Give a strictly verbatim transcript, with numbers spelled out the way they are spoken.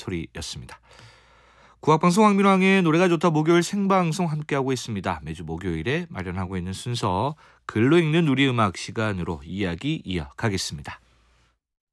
소리였습니다. 국악방송 황민왕의 노래가 좋다 목요일 생방송 함께하고 있습니다. 매주 목요일에 마련하고 있는 순서 글로 읽는 우리 음악 시간으로 이야기 이어가겠습니다.